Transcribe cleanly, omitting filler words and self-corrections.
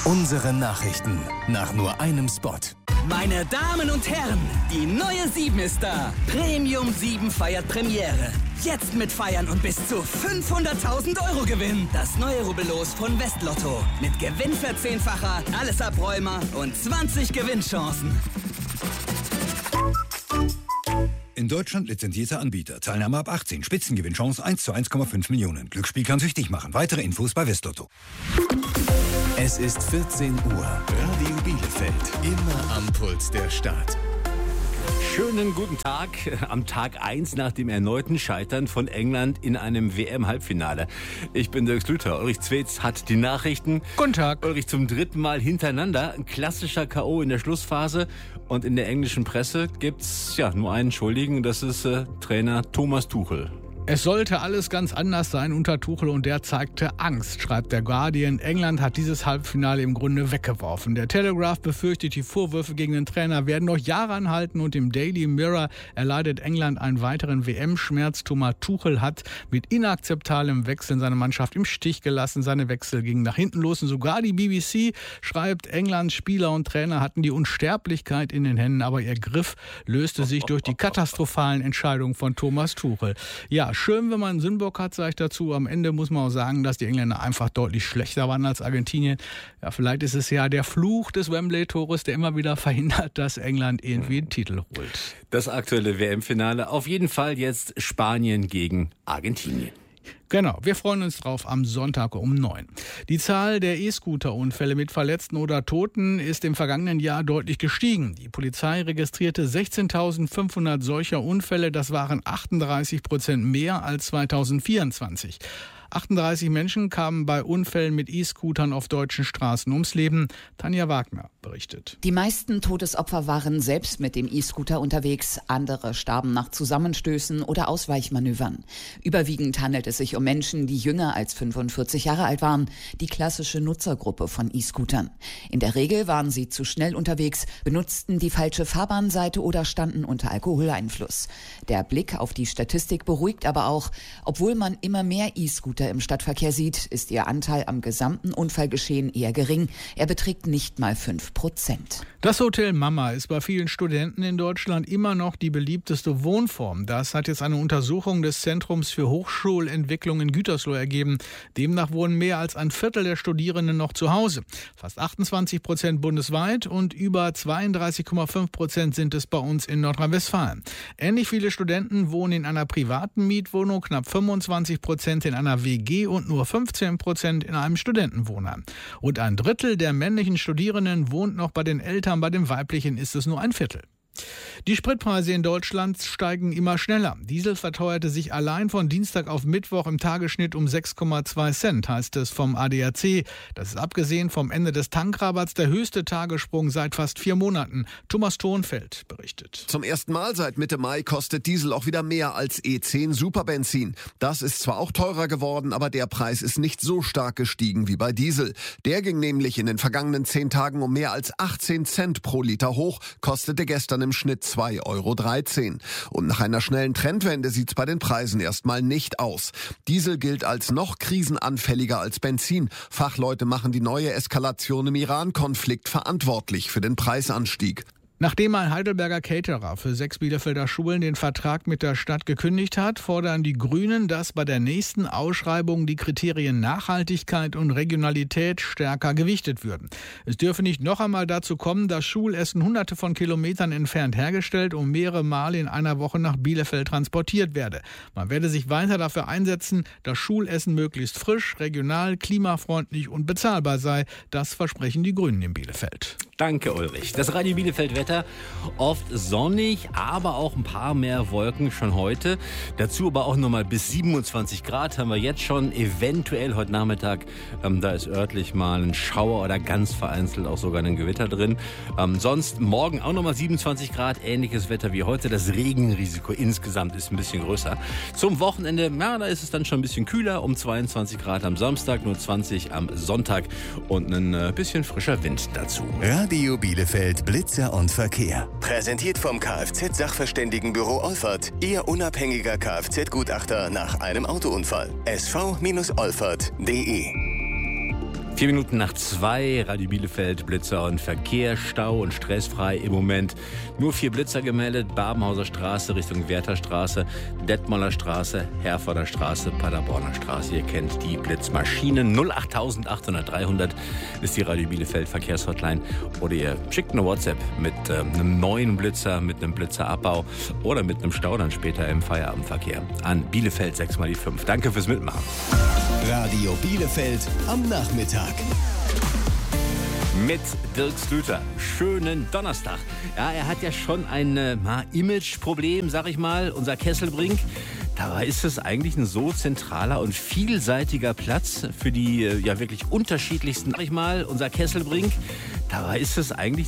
Unsere Nachrichten nach nur einem Spot. Meine Damen und Herren, die neue 7 ist da. Premium 7 feiert Premiere. Jetzt mit Feiern und bis zu 500.000 € Gewinn. Das neue Rubbellos von Westlotto. Mit Gewinnverzehnfacher, alles Abräumer und 20 Gewinnchancen. In Deutschland lizenzierter Anbieter. Teilnahme ab 18. Spitzengewinnchance 1 zu 1,5 Millionen. Glücksspiel kann süchtig machen. Weitere Infos bei Westlotto. Es ist 14 Uhr. Radio Bielefeld. Immer am Puls der Stadt. Schönen guten Tag am Tag 1 nach dem erneuten Scheitern von England in einem WM-Halbfinale. Ich bin Dirk Schlüter. Ulrich Zwetz hat die Nachrichten. Guten Tag. Ulrich, zum 3. Mal hintereinander ein klassischer K.O. in der Schlussphase. Und in der englischen Presse gibt's nur einen Schuldigen. Das ist Trainer Thomas Tuchel. Es sollte alles ganz anders sein unter Tuchel und der zeigte Angst, schreibt der Guardian. England hat dieses Halbfinale im Grunde weggeworfen. Der Telegraph befürchtet, die Vorwürfe gegen den Trainer werden noch Jahre anhalten und im Daily Mirror erleidet England einen weiteren WM-Schmerz. Thomas Tuchel hat mit inakzeptablem Wechseln seine Mannschaft im Stich gelassen. Seine Wechsel gingen nach hinten los und sogar die BBC schreibt, Englands Spieler und Trainer hatten die Unsterblichkeit in den Händen, aber ihr Griff löste sich durch die katastrophalen Entscheidungen von Thomas Tuchel. Ja, schön, wenn man einen Sündenbock hat, sage ich dazu. Am Ende muss man auch sagen, dass die Engländer einfach deutlich schlechter waren als Argentinien. Ja, vielleicht ist es ja der Fluch des Wembley-Tores, der immer wieder verhindert, dass England irgendwie den Titel holt. Das aktuelle WM-Finale. Auf jeden Fall jetzt Spanien gegen Argentinien. Genau, wir freuen uns drauf am Sonntag um 9. Die Zahl der E-Scooter-Unfälle mit Verletzten oder Toten ist im vergangenen Jahr deutlich gestiegen. Die Polizei registrierte 16.500 solcher Unfälle. Das waren 38% mehr als 2024. 38 Menschen kamen bei Unfällen mit E-Scootern auf deutschen Straßen ums Leben. Tanja Wagner berichtet. Die meisten Todesopfer waren selbst mit dem E-Scooter unterwegs. Andere starben nach Zusammenstößen oder Ausweichmanövern. Überwiegend handelt es sich um Menschen, die jünger als 45 Jahre alt waren. Die klassische Nutzergruppe von E-Scootern. In der Regel waren sie zu schnell unterwegs, benutzten die falsche Fahrbahnseite oder standen unter Alkoholeinfluss. Der Blick auf die Statistik beruhigt aber auch. Obwohl man immer mehr E-Scooter im Stadtverkehr sieht, ist ihr Anteil am gesamten Unfallgeschehen eher gering. Er beträgt nicht mal 5%. Das Hotel Mama ist bei vielen Studenten in Deutschland immer noch die beliebteste Wohnform. Das hat jetzt eine Untersuchung des Zentrums für Hochschulentwicklung in Gütersloh ergeben. Demnach wohnen mehr als ein Viertel der Studierenden noch zu Hause. Fast 28% bundesweit und über 32,5% sind es bei uns in Nordrhein-Westfalen. Ähnlich viele Studenten wohnen in einer privaten Mietwohnung, knapp 25% in einer WG und nur 15% in einem Studentenwohnheim. Und ein Drittel der männlichen Studierenden wohnt noch bei den Eltern, bei den weiblichen ist es nur ein Viertel. Die Spritpreise in Deutschland steigen immer schneller. Diesel verteuerte sich allein von Dienstag auf Mittwoch im Tagesschnitt um 6,2 Cent, heißt es vom ADAC. Das ist abgesehen vom Ende des Tankrabatts der höchste Tagessprung seit fast 4 Monaten. Thomas Thonfeld berichtet. Zum ersten Mal seit Mitte Mai kostet Diesel auch wieder mehr als E10 Superbenzin. Das ist zwar auch teurer geworden, aber der Preis ist nicht so stark gestiegen wie bei Diesel. Der ging nämlich in den vergangenen 10 Tagen um mehr als 18 Cent pro Liter hoch, kostete gestern im Schnitt 2,13 €. Und nach einer schnellen Trendwende sieht's bei den Preisen erstmal nicht aus. Diesel gilt als noch krisenanfälliger als Benzin. Fachleute machen die neue Eskalation im Iran-Konflikt verantwortlich für den Preisanstieg. Nachdem ein Heidelberger Caterer für 6 Bielefelder Schulen den Vertrag mit der Stadt gekündigt hat, fordern die Grünen, dass bei der nächsten Ausschreibung die Kriterien Nachhaltigkeit und Regionalität stärker gewichtet würden. Es dürfe nicht noch einmal dazu kommen, dass Schulessen hunderte von Kilometern entfernt hergestellt und mehrere Male in einer Woche nach Bielefeld transportiert werde. Man werde sich weiter dafür einsetzen, dass Schulessen möglichst frisch, regional, klimafreundlich und bezahlbar sei. Das versprechen die Grünen in Bielefeld. Danke, Ulrich. Das Radio Bielefeld-Wetter, oft sonnig, aber auch ein paar mehr Wolken schon heute. Dazu aber auch nochmal bis 27 Grad haben wir jetzt schon. Eventuell heute Nachmittag, da ist örtlich mal ein Schauer oder ganz vereinzelt auch sogar ein Gewitter drin. Sonst morgen auch nochmal 27 Grad, ähnliches Wetter wie heute. Das Regenrisiko insgesamt ist ein bisschen größer. Zum Wochenende, da ist es dann schon ein bisschen kühler, um 22 Grad am Samstag, nur 20 am Sonntag und ein bisschen frischer Wind dazu. Radio Bielefeld Blitzer und Verkehr. Präsentiert vom Kfz-Sachverständigenbüro Olfert. Ihr unabhängiger Kfz-Gutachter nach einem Autounfall. sv-olfert.de 4 Minuten nach 2, Radio Bielefeld, Blitzer und Verkehr, Stau und stressfrei im Moment. Nur 4 Blitzer gemeldet, Babenhauser Straße Richtung Wertherstraße, Detmolder Straße, Herforder Straße, Paderborner Straße. Ihr kennt die Blitzmaschinen. 08800 300 ist die Radio Bielefeld Verkehrshotline. Oder ihr schickt eine WhatsApp mit einem neuen Blitzer, mit einem Blitzerabbau oder mit einem Stau dann später im Feierabendverkehr an Bielefeld 6x5. Danke fürs Mitmachen. Radio Bielefeld am Nachmittag. Mit Dirk Slüter. Schönen Donnerstag. Ja, er hat ja schon ein Imageproblem, sag ich mal, unser Kesselbrink. Dabei ist es eigentlich ein so zentraler und vielseitiger Platz für die wirklich unterschiedlichsten, sag ich mal, unser Kesselbrink. Dabei ist es eigentlich